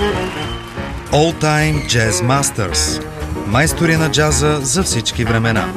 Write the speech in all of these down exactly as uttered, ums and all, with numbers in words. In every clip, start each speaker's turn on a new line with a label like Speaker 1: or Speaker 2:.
Speaker 1: All Time Jazz Masters. Майстори на джаза за всички времена.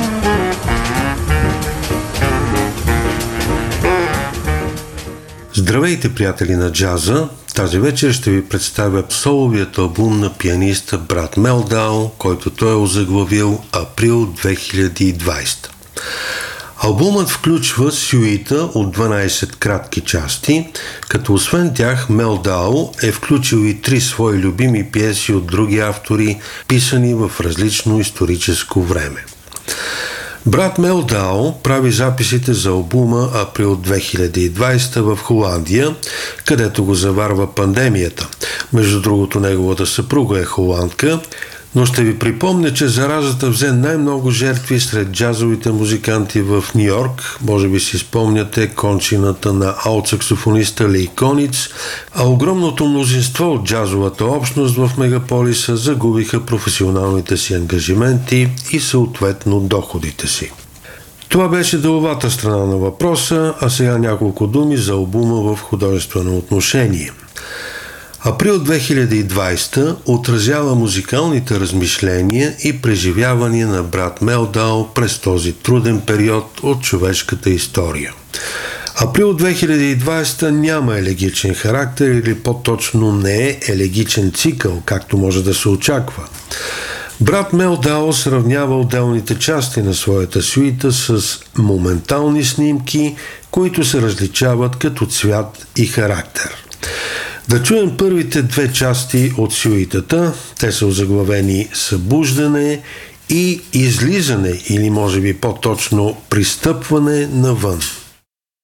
Speaker 2: Здравейте, приятели на джаза! Тази вечер ще ви представя соловият албум на пианиста Брат Мелдаъл, който той е озаглавил Април две хиляди и двадесета. Албумът включва сюита от дванадесет кратки части, като освен тях Мелдаъл е включил и три свои любими пиеси от други автори, писани в различно историческо време. Брат Мелдаъл прави записите за албума Април две хиляди и двадесета в Холандия, където го заварва пандемията. Между другото, неговата съпруга е холандка, но ще ви припомня, че заразата взе най-много жертви сред джазовите музиканти в Ню Йорк. Може би си спомняте кончината на алт-саксофониста Ли Кониц, а огромното мнозинство от джазовата общност в мегаполиса загубиха професионалните си ангажименти и съответно доходите си. Това беше деловата страна на въпроса, а сега няколко думи за албума в художествено отношение. Април две хиляди и двадесета отразява музикалните размишления и преживявания на брат Мелдаъл през този труден период от човешката история. Април две хиляди и двадесета няма елегичен характер или по-точно не е елегичен цикъл, както може да се очаква. Брат Мелдаъл сравнява отделните части на своята сюита с моментални снимки, които се различават като цвят и характер. Да чуем първите две части от сюитата. Те са озаглавени Събуждане и Излизане, или може би по-точно Пристъпване навън.